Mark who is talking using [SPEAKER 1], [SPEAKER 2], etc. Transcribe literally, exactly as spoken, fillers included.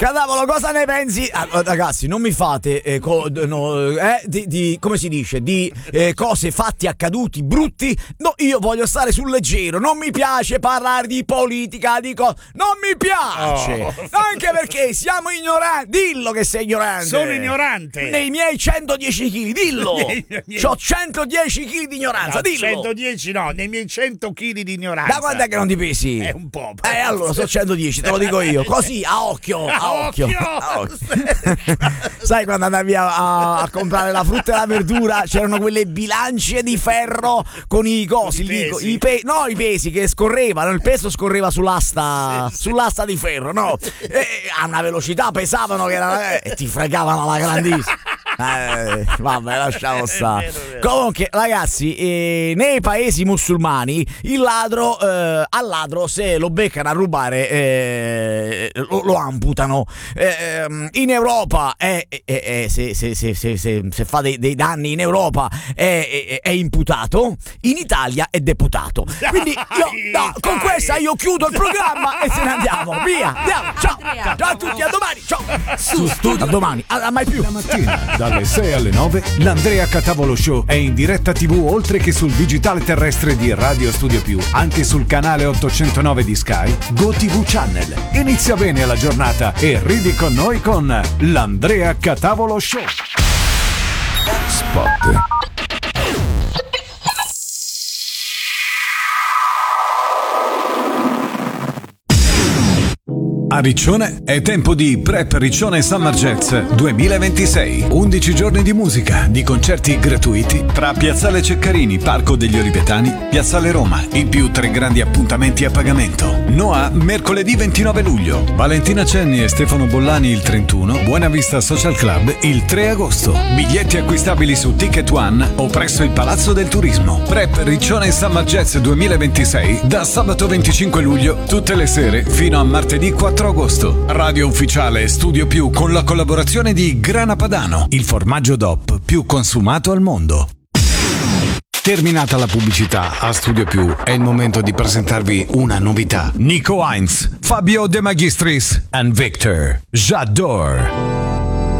[SPEAKER 1] Cadavolo, cosa ne pensi? Ah, ragazzi, non mi fate eh, co- no, eh, di, di come si dice di eh, cose fatti accaduti brutti. No, io voglio stare sul leggero. Non mi piace parlare di politica, di cose. Non mi piace. Oh. Anche perché siamo ignoranti. Dillo che sei ignorante.
[SPEAKER 2] Sono ignorante.
[SPEAKER 1] Nei miei centodieci chili, dillo. C'ho centodieci chili di ignoranza,
[SPEAKER 2] no,
[SPEAKER 1] dillo.
[SPEAKER 2] centodieci no, nei miei cento chili di ignoranza.
[SPEAKER 1] Da quando è che non ti pesi?
[SPEAKER 2] È un po'.
[SPEAKER 1] Eh, allora sono centodieci, te lo dico io. Così, a occhio, a, a occhio. occhio. A occhio. Sai quando andavi a, a, a comprare la frutta e la verdura, c'erano quelle bilance di ferro con i cosi,
[SPEAKER 2] I pesi.
[SPEAKER 1] I pe- no, i pesi che scorrevano, il peso scorreva sull'asta, sì, sull'asta di ferro, no? E, a una velocità pesavano che era, e ti fregavano alla grandissima. Eh, vabbè, lasciamo stare. Comunque, ragazzi, eh, nei paesi musulmani il ladro eh, al ladro, se lo beccano a rubare, eh, lo, lo amputano. Eh, in Europa è, è, è, se, se, se, se, se, se fa dei, dei danni in Europa è, è, è imputato, in Italia è deputato. Quindi io no, con questa io chiudo il programma e se ne andiamo. Via, andiamo. Ciao, ciao a tutti, a domani. Ciao.
[SPEAKER 3] Su Studio
[SPEAKER 1] a domani, a, a mai più.
[SPEAKER 3] La mattina dalle sei alle nove l'Andrea Catavolo Show è in diretta tivù oltre che sul digitale terrestre di Radio Studio Più, anche sul canale ottocentonove di Sky, GoTV Channel. Inizia bene la giornata e ridi con noi con l'Andrea Catavolo Show. Spot. A Riccione è tempo di Prep Riccione Summer Jazz duemilaventisei. undici giorni di musica, di concerti gratuiti tra Piazzale Ceccarini, Parco degli Olivetani, Piazzale Roma. In più tre grandi appuntamenti a pagamento. Noa mercoledì ventinove luglio, Valentina Cenni e Stefano Bollani il trentuno, Buena Vista Social Club il tre agosto. Biglietti acquistabili su Ticket One o presso il Palazzo del Turismo. Prep Riccione Summer Jazz duemilaventisei da sabato venticinque luglio, tutte le sere fino a martedì quattro agosto. Radio ufficiale Studio Più con la collaborazione di Grana Padano, il formaggio D O P più consumato al mondo. Terminata la pubblicità a Studio Più, è il momento di presentarvi una novità. Nico Heinz, Fabio De Magistris and Victor J'adore.